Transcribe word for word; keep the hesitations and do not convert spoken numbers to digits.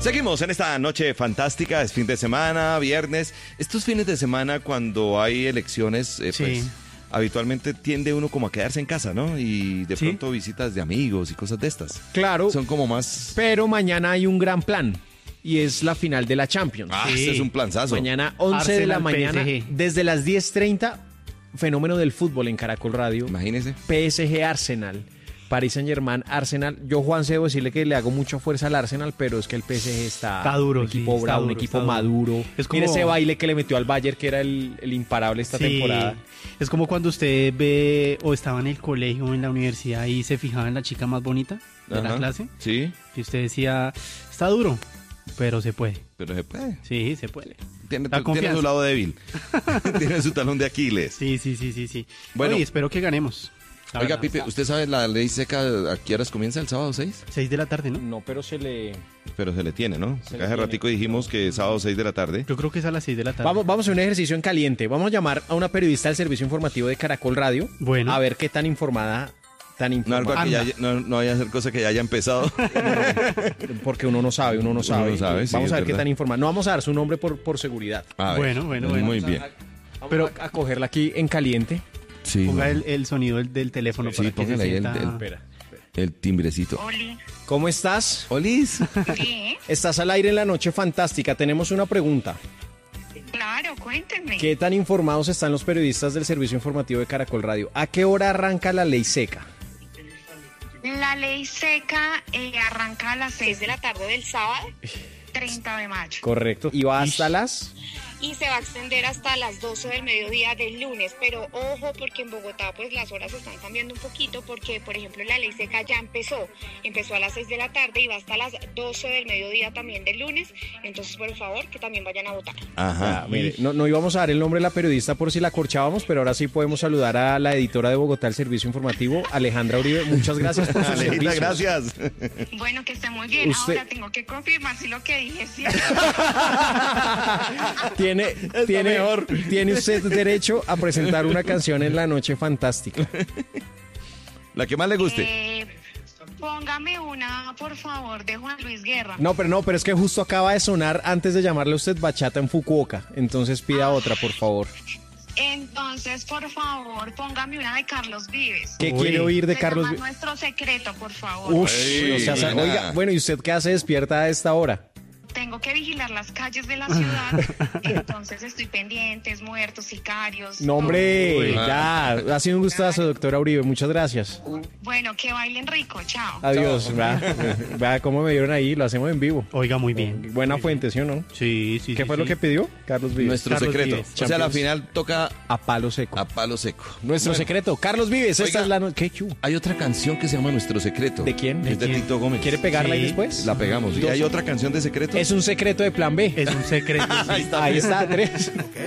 Seguimos en esta noche fantástica, es fin de semana, viernes. Estos fines de semana cuando hay elecciones, eh, Sí. pues habitualmente tiende uno como a quedarse en casa, ¿no? Y de Sí. pronto visitas de amigos y cosas de estas. Claro, Son como más... pero mañana hay un gran plan y es la final de la Champions. Ah, Sí. ese es un planzazo. Mañana once de la Arsenal, mañana, P S G. desde las diez treinta, fenómeno del fútbol en Caracol Radio. Imagínese. P S G Arsenal, Paris Saint-Germain Arsenal. Yo, Juan, debo decirle que le hago mucha fuerza al Arsenal, pero es que el P S G está, Está duro, un sí, equipo está bravo, un duro, equipo está duro. maduro. Es como- Mire ese baile que le metió al Bayern, que era el, el imparable esta Sí, temporada. es como cuando usted ve o estaba en el colegio o en la universidad y se fijaba en la chica más bonita de la Ajá. clase Sí, y usted decía, está duro, pero se puede. pero se puede. Sí, se puede. Tiene, La tiene confianza. su lado débil. Tiene su talón de Aquiles. Sí, sí, sí, sí, sí. Bueno. Bueno, espero que ganemos. La Oiga, verdad. Pipe, ¿usted sabe la ley seca a qué horas comienza el sábado seis? Seis de la tarde, ¿no? No, pero se le... Pero se le tiene, ¿no? Se le Hace tiene. ratico dijimos que sábado seis de la tarde. Yo creo que es a las seis de la tarde. Vamos, vamos a hacer un ejercicio en caliente. Vamos a llamar a una periodista del servicio informativo de Caracol Radio. Bueno. A ver qué tan informada, tan No, algo informada. que ya, Anda. haya- no, no vaya a ser cosa que ya haya empezado. Porque uno no sabe, uno no sabe. no sabe, sí, vamos es a ver qué verdad. tan informada. No vamos a dar su nombre por, por seguridad. A ver. Bueno, bueno, bueno. Muy bien. Vamos Pero- a, a cogerla aquí en caliente. Sí, Ponga no. el, el sonido del, del teléfono Sí, para que se póngale ahí el- sienta... el- Espera. el timbrecito. Oli, ¿Cómo estás? Olis. sí, Estás al aire en la noche fantástica. Tenemos una pregunta. claro, cuéntenme. ¿Qué tan informados están los periodistas del servicio informativo de Caracol Radio? ¿A qué hora arranca la ley seca? La ley seca eh, arranca a las seis de la tarde del sábado, treinta de mayo, Correcto. ¿Y va hasta las...? y se va a extender hasta las doce del mediodía del lunes, pero ojo porque en Bogotá pues las horas están cambiando un poquito porque por ejemplo la ley seca ya empezó, empezó a las seis de la tarde y va hasta las doce del mediodía también del lunes, entonces por favor que también vayan a votar. Ajá. Ah, mire, no, no íbamos a dar el nombre de la periodista por si la corchábamos, pero ahora sí podemos saludar a la editora de Bogotá del Servicio Informativo, Alejandra Uribe. Muchas gracias por sus Alejita, servicios. gracias. Bueno, que esté muy bien, Usted- ahora tengo que confirmar si lo que dije es cierto. Tiene, tiene, mejor. tiene usted derecho a presentar una canción en la noche fantástica. La que más le guste. Eh, póngame una, por favor, de Juan Luis Guerra. No, pero no, pero es que justo acaba de sonar antes de llamarle a usted bachata en Fukuoka. Entonces pida otra, por favor. Entonces, por favor, póngame una de Carlos Vives. ¿Qué Uy. quiere oír de Se Carlos? llama Vi- Nuestro Secreto, por favor. Uf, Ey, o sea, sa- buena. oiga, bueno, ¿y usted qué hace despierta a esta hora? Tengo que vigilar las calles de la ciudad, entonces estoy pendientes, muertos, sicarios. No, hombre, Uy. ya. Ha sido un gustazo, doctora Uribe. Muchas gracias. todo. Bueno, que bailen rico, chao. Adiós. Vea, vea cómo me dieron ahí. Lo hacemos en vivo. Oiga, muy bien. Buena fuente, ¿sí o no? Sí, sí, ¿Qué sí, fue sí. lo que pidió? Carlos Vives. Nuestro Carlos secreto. Vives, O sea, la Champions. final toca A palo seco. a palo seco. Nuestro Bueno, secreto. Carlos Vives, esta Oiga. es la noche. ¿Qué chu? Hay otra canción que se llama Nuestro Secreto. ¿De quién? Es de ¿De quién? Tito Gómez. ¿Quiere pegarla ahí Sí. después? La pegamos. ¿Y Dos. hay otra canción de secreto? Es un secreto de plan B. Es un secreto. sí. Ahí está, tres.